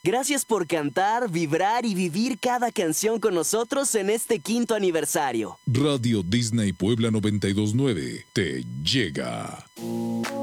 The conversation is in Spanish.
Gracias por cantar, vibrar y vivir cada canción con nosotros en este 5º aniversario. Radio Disney Puebla 92.9 te llega.